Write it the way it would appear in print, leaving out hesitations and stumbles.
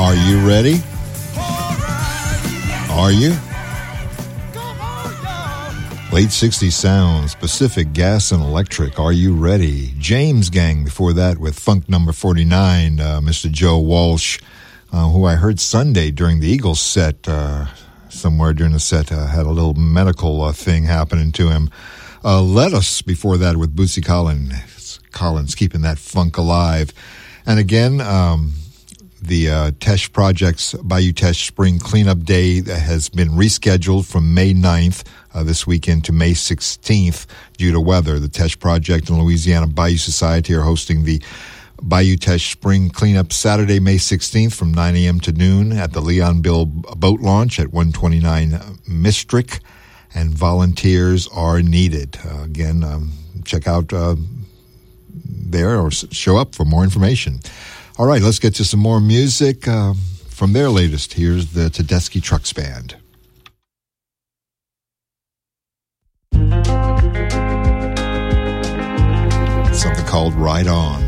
Are you ready? Are you? Late 60s sounds, Pacific Gas and Electric, Are You Ready? James Gang before that with Funk Number 49, Mr. Joe Walsh, who I heard Sunday during the Eagles set, somewhere during the set, had a little medical thing happening to him. Lettuce before that with Bootsy Collins, keeping that funk alive. And again, the Tesh Project's Bayou Teche Spring Cleanup Day has been rescheduled from May 9th this weekend to May 16th due to weather. The Tesh Project and Louisiana Bayou Society are hosting the Bayou Teche Spring Cleanup Saturday, May 16th from 9 a.m. to noon at the Leonville Boat Launch at 129 Mistrick, and volunteers are needed. Again, check out there or show up for more information. All right, let's get to some more music from their latest. Here's the Tedeschi Trucks Band. Something called Ride On.